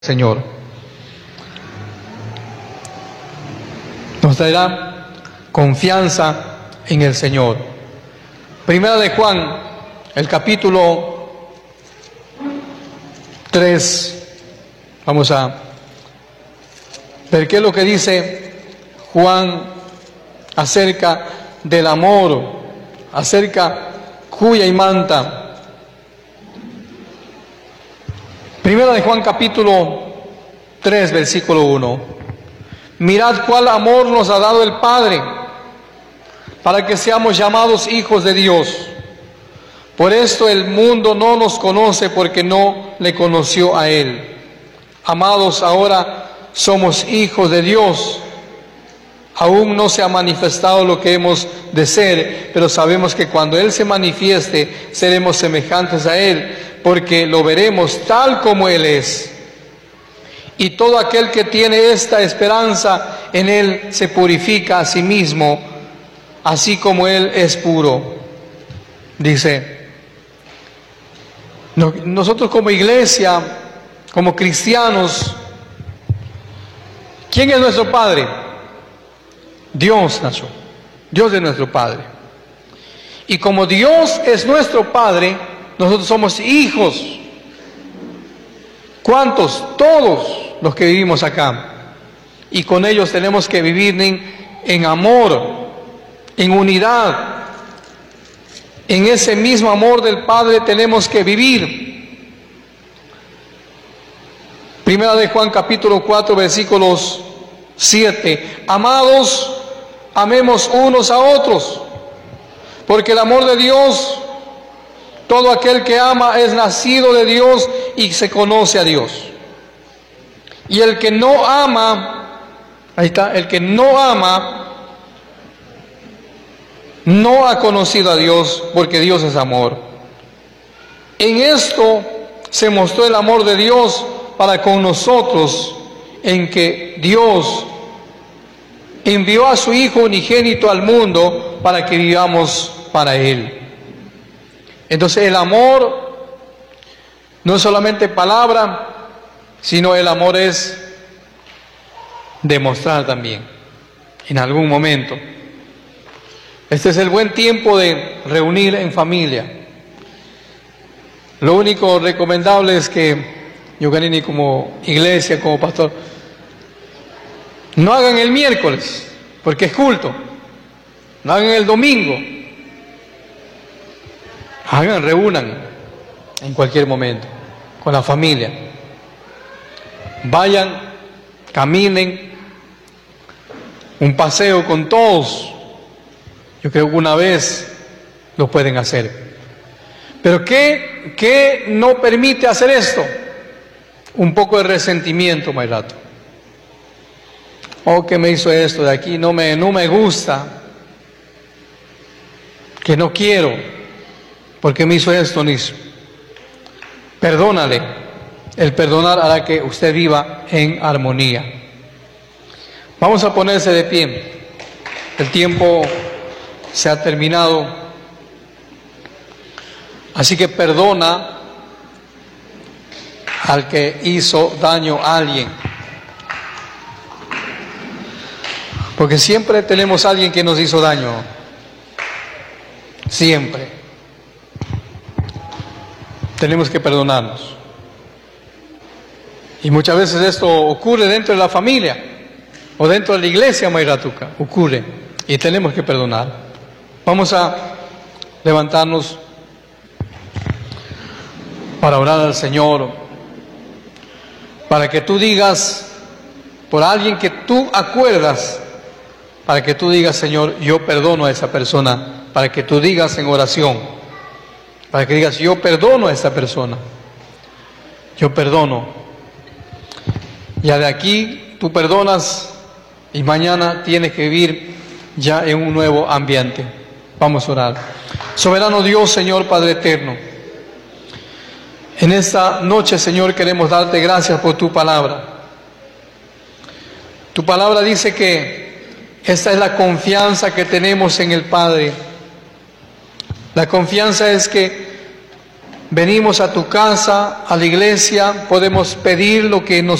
Señor. Nos dará confianza en el Señor. Primera de Juan, el capítulo 3. Vamos a ver qué es lo que dice Juan acerca del amor, acerca cuya y manta. Primera de Juan capítulo 3, versículo 1. Mirad cuál amor nos ha dado el Padre, para que seamos llamados hijos de Dios. Por esto el mundo no nos conoce, porque no le conoció a Él. Amados, ahora somos hijos de Dios. Aún no se ha manifestado lo que hemos de ser, pero sabemos que cuando Él se manifieste, seremos semejantes a Él, porque lo veremos tal como Él es. Y todo aquel que tiene esta esperanza en Él se purifica a sí mismo, así como Él es puro. Dice, nosotros como iglesia, como cristianos, ¿quién es nuestro Padre? Dios, Nacho. Dios es nuestro Padre. Y como Dios es nuestro Padre, nosotros somos hijos. ¿Cuántos? Todos los que vivimos acá. Y con ellos tenemos que vivir en amor, en unidad. En ese mismo amor del Padre tenemos que vivir. Primera de Juan capítulo 4, versículos 7. Amados, amemos unos a otros, porque el amor de Dios, todo aquel que ama es nacido de Dios y se conoce a Dios. Y el que no ama, ahí está, el que no ama, no ha conocido a Dios, porque Dios es amor. En esto se mostró el amor de Dios para con nosotros, en que Dios envió a su Hijo unigénito al mundo para que vivamos para Él. Entonces el amor no es solamente palabra, sino el amor es demostrar también, en algún momento. Este es el buen tiempo de reunir en familia. Lo único recomendable es que Yoganini, como iglesia, como pastor, no hagan el miércoles, porque es culto. No hagan el domingo. Reúnan en cualquier momento con la familia. Vayan, caminen, un paseo con todos. Yo creo que una vez lo pueden hacer. Pero ¿qué no permite hacer esto? Un poco de resentimiento, Mayrato. Oh, que me hizo esto de aquí, no me gusta, que no quiero, porque me hizo esto, Niso. Perdónale. El perdonar hará que usted viva en armonía. Vamos a ponerse de pie. El tiempo se ha terminado. Así que perdona al que hizo daño a alguien. Porque siempre tenemos a alguien que nos hizo daño. Siempre. Tenemos que perdonarnos. Y muchas veces esto ocurre dentro de la familia o dentro de la iglesia, Mayratuca. Ocurre. Y tenemos que perdonar. Vamos a levantarnos para orar al Señor. Para que tú digas, por alguien que tú acuerdas, para que tú digas, Señor, yo perdono a esa persona. Para que tú digas en oración, para que digas, yo perdono a esa persona. Yo perdono. Ya de aquí tú perdonas y mañana tienes que vivir ya en un nuevo ambiente. Vamos a orar. Soberano Dios, Señor Padre eterno, en esta noche, Señor, queremos darte gracias por tu palabra. Tu palabra dice que esta es la confianza que tenemos en el Padre. La confianza es que venimos a tu casa, a la iglesia, podemos pedir lo que nos